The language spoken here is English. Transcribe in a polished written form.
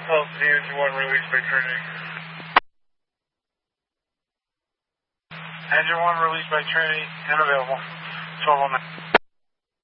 Velocity engine 1 released by Trinity. Engine 1 released by Trinity and available. 1209.